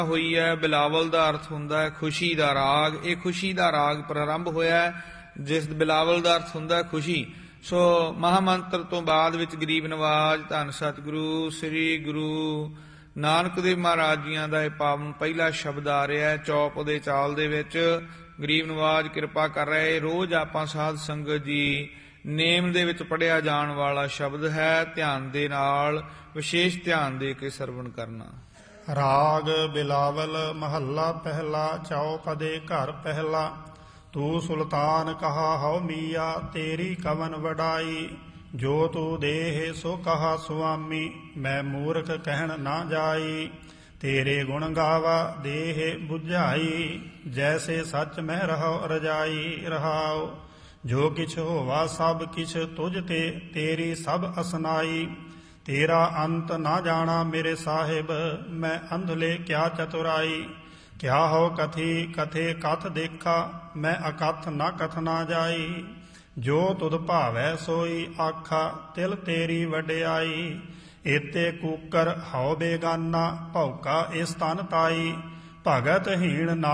ਹੋਈ ਹੈ। ਬਿਲਾਵਲ ਦਾ ਅਰਥ ਹੁੰਦਾ ਹੈ ਖੁਸ਼ੀ ਦਾ ਰਾਗ। ਇਹ ਖੁਸ਼ੀ ਦਾ ਰਾਗ ਪ੍ਰਾਰੰਭ ਹੋਇਆ, ਜਿਸ ਬਿਲਾਵਲ ਦਾ ਅਰਥ ਹੁੰਦਾ ਖੁਸ਼ੀ। ਸੋ ਮਹਾਮੰਤਰ ਤੋਂ ਬਾਅਦ ਵਿੱਚ ਗਰੀਬ ਨਵਾਜ ਧੰਨ ਸਤਿਗੁਰੂ ਸ੍ਰੀ ਗੁਰੂ ਨਾਨਕ ਦੇਵ ਮਹਾਰਾਜ ਜੀਆਂ ਦਾ ਇਹ ਪਾਵਨ ਪਹਿਲਾ ਸ਼ਬਦ ਆ ਰਿਹਾ ਹੈ ਚੌਪ ਦੇ ਚਾਲ ਦੇ ਵਿੱਚ। ਗਰੀਬ ਨਵਾਜ ਕਿਰਪਾ ਕਰ ਰਹੇ। ਰੋਜ਼ ਆਪਾਂ ਸਾਧ ਸੰਗਤ ਜੀ ਨੇਮ ਦੇ ਵਿੱਚ ਪੜ੍ਹਿਆ ਜਾਣ ਵਾਲਾ ਸ਼ਬਦ ਹੈ। ਧਿਆਨ ਦੇ ਨਾਲ ਵਿਸ਼ੇਸ਼ ਧਿਆਨ ਦੇ ਕੇ ਸਰਵਣ ਕਰਨਾ। ਰਾਗ ਬਿਲਾਵਲ ਮਹੱਲਾ ਪਹਿਲਾ ਚੌਪਦੇ ਘਰ ਪਹਿਲਾ। ਤੂੰ ਸੁਲਤਾਨ ਕਹਾ ਹਉ ਮੀਆ ਤੇਰੀ ਕਵਨ ਵਡਾਈ। ਜੋ ਤੂੰ ਦੇਹ ਸੋ ਕਹਾ ਸੁਆਮੀ ਮੈਂ ਮੂਰਖ ਕਹਿਣ ਨਾ ਜਾਈ। ਤੇਰੇ ਗੁਣ ਗਾਵਾ ਦੇਹ ਬੁਝਾਈ ਜੈਸੇ ਸੱਚ ਮੈਂ ਰਹੋ ਰਜਾਈ ਰਹਾਉ। ਜੋ ਕਿਛ ਹੋਵਾ ਸਭ ਕਿਛ ਤੁਝ ਤੇ ਤੇਰੀ ਸਭ ਅਸਨਾਈ। ਤੇਰਾ ਅੰਤ ਨਾ ਜਾਣਾ ਮੇਰੇ ਸਾਹਿਬ ਮੈਂ ਅੰਧਲੇ ਕਿਆ ਚਤੁਰਾਈ। ਕਿਆ ਹੋ ਕਥੀ ਕਥੇ ਕਥ ਦੇਖਾ ਮੈਂ ਅਕਥ ਨਾ ਕਥਨਾ ਜਾਈ। ਜੋ ਤੁਧ ਭਾਵੈ ਸੋਈ ਆਖਾ ਤਿਲ ਤੇਰੀ ਵਡਿਆਈ। ਏਤੇ ਕੂਕਰ ਹਉ ਬੇਗਾਨਾ ਭੌਕਾ ਇਸ ਤਨ ਤਾਈ। ਭਗਤ ਹੀਣ ਨਾ